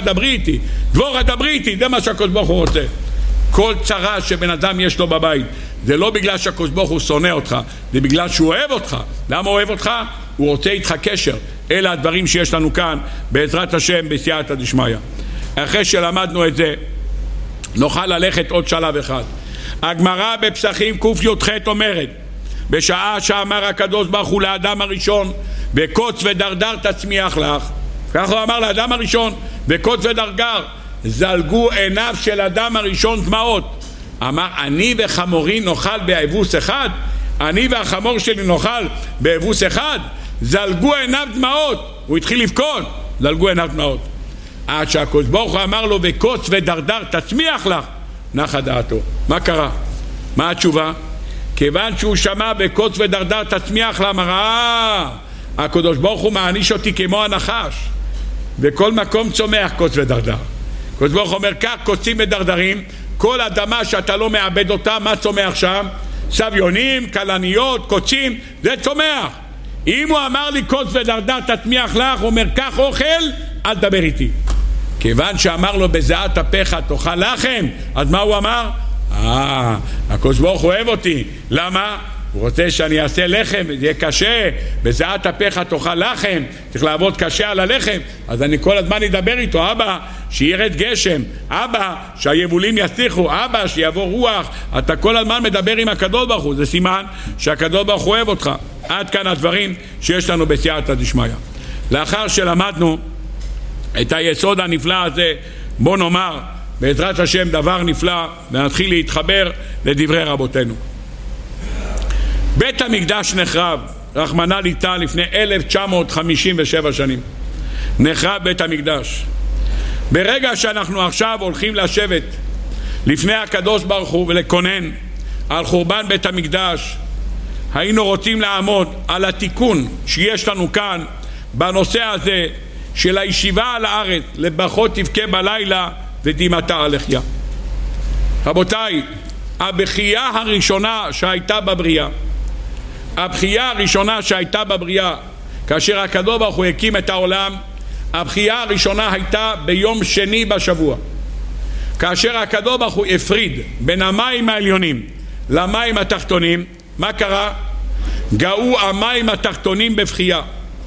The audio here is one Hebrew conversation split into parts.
דברי איתי, דבורה דברי איתי, זה מה שהקדוש ברוך הוא רוצה. כל צרה שבן אדם יש לו בבית, זה לא בגלל שהקדוש ברוך הוא שונא אותך, זה בגלל שהוא אוהב אותך. למה הוא אוהב אותך? הוא רוצה איתך קשר. אלה הדברים שיש לנו כאן בעזרת השם בסייעתא דשמיא. אחרי שלמדנו את זה, נוכל ללכת עוד שלב אחד. הגמרא בפסחים קי"ח אומרת, בשעה שאמר הקדוש ברוך הוא לאדם הראשון, וקוץ ודרדר תצמיח לך, כך הוא אמר לאדם הראשון, וקוץ ודרדר, זלגו עיניו של אדם הראשון דמעות. אמר, אני וחמורי נאכל באבוס אחד? אני והחמור שלי נאכל באבוס אחד? זלגו עיניו דמעות. הוא התחיל לבכות, זלגו עיניו דמעות. עד שהקדוש ברוך הוא אמר לו, וקוץ ודרדר תצמיח לך, נחה דעתו. מה קרה? מה התשובה? כיוון שהוא שמע וקוץ ודרדר תצמיח לה, אמר, הקדוש ברוך הוא מעניש אותי כמו הנחש, בכל מקום צומח קוץ ודרדר. הקדוש ברוך הוא אומר, כך קוצים ודרדרים, כל אדמה שאתה לא מאבד אותה, מה צומח שם? סביונים, כלניות, קוצים, זה צומח. אם הוא אמר לי קוץ ודרדר תצמיח לך, הוא אומר, כך אוכל, אל תדבר איתי. כיוון שאמר לו בזיעת אפיך תאכל לחם, אז מה הוא אמר? הקדוש ברוך הוא אוהב אותי. למה? הוא רוצה שאני אעשה לחם, זה יהיה קשה, בזיעת אפיך תאכל לחם, צריך לעבוד קשה על הלחם. אז אני כל הזמן אדבר איתו, אבא שירד גשם, אבא שהיבולים יסיחו, אבא שיבוא רוח. אתה כל הזמן מדבר עם הקדוש ברוך הוא, זה סימן שהקדוש ברוך הוא אוהב אותך. עד כאן הדברים שיש לנו בסייעתא דשמיא. לאחר שלמדנו את היסוד הנפלא הזה, בוא נאמר בעזרת השם דבר נפלא, ונתחיל להתחבר לדברי רבותינו. בית המקדש נחרב, רחמנא ליטא, לפני 1957 שנים. נחרב בית המקדש. ברגע שאנחנו עכשיו הולכים לשבת לפני הקדוש ברוך הוא ולכונן על חורבן בית המקדש, היינו רוצים לעמוד על התיקון שיש לנו כאן בנושא הזה של הישיבה על הארץ, לבכות תבכה בלילה ודמעתה על לחיה. רבותיי, הבכייה הראשונה שהייתה בבריאה, הבכייה הראשונה שהייתה בבריאה, כאשר הקדוש ברוך הוא הקים את העולם, הבכייה הראשונה הייתה ביום שני בשבוע, כאשר הקדוש ברוך הוא הפריד בין המים העליונים למים התחתונים. מה קרה? גאו המים התחתונים בבכייה,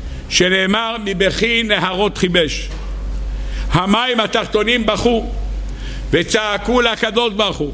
שנאמר מבכי נהרות חיבש. המים התחתונים בכו וצעקו לקדוש ברוך הוא,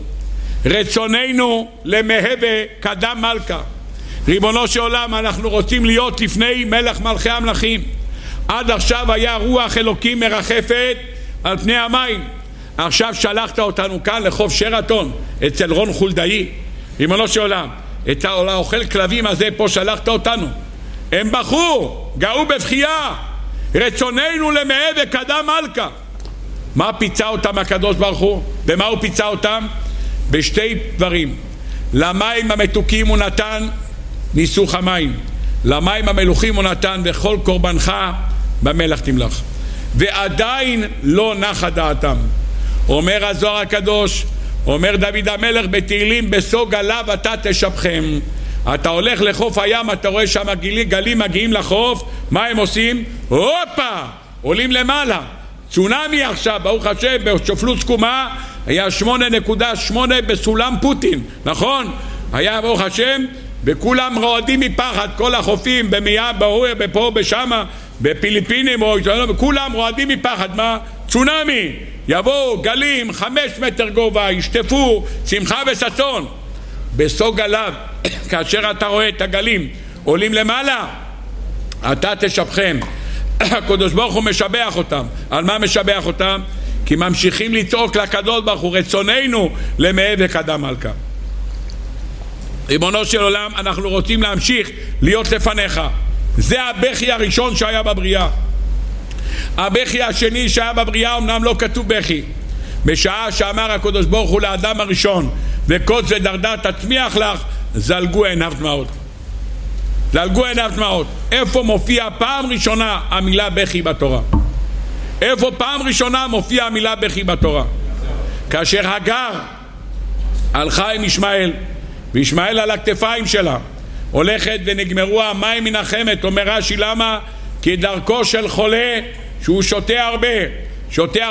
רצוננו למהווה קדם מלכה. ריבונו של עולם, אנחנו רוצים להיות לפני מלך מלכי המלכים. עד עכשיו היה רוח אלוקים מרחפת על פני המים, עכשיו שלחת אותנו כאן לחוף שרתון אצל רון חולדאי. ריבונו של עולם, את האוכל כלבים הזה פה שלחת אותנו. הם בכו, גאו בבכייה, רצוננו למהווה קדם מלכה. מה פיצה אותם הקדוש ברוך הוא? במה הוא פיצה אותם? בשתי דברים. למים המתוקים הוא נתן ניסוך המים, למים המלוכים הוא נתן וכל קורבנך במלח תמלח, ועדיין לא נחה דעתם. אומר הזוהר הקדוש, אומר דוד המלך בתהילים, בסוג עליו אתה תשבחם. אתה הולך לחוף הים, אתה רואה שם גלים מגיעים לחוף, מה הם עושים? הופה, עולים למעלה. צונמי עכשיו, ברוך השם, בשופלות סכומה היה 8.8 בסולם פוטין, נכון? היה ברוך השם, וכולם רועדים מפחד, כל החופים במיה, בפה, בשמה, בפיליפינים, וכולם רועדים מפחד. מה? צונמי, יבואו גלים 5 מטר גובה, ישטפו, שמחה וששון. בסוג עליו, כאשר אתה רואה את הגלים עולים למעלה, אתה תשבחם. הקדוש ברוך הוא משבח אותם. על מה משבח אותם? כי ממשיכים לצעוק לקדוש ברוך הוא, רצוננו למהווה קדם מלכה. ריבונו של עולם, אנחנו רוצים להמשיך להיות לפניך. זה הבכי הראשון שהיה בבריאה. הבכי השני שהיה בבריאה, אמנם לא כתוב בכי, בשעה שאמר הקדוש ברוך הוא לאדם הראשון, וקוץ ודרדר תצמיח לך, זלגו עיניו דמעות. זלגו עיניו דמעות. איפה מופיע פעם ראשונה המילה בכי בתורה? איפה פעם ראשונה מופיע המילה בכי בתורה? כאשר הגר הלכה עם ישמעאל, וישמעאל על הכתפיים שלה הולכת ונגמרו המים מן החמת. אומר רש"י, למה? כי דרכו של חולה שהוא שותה הרבה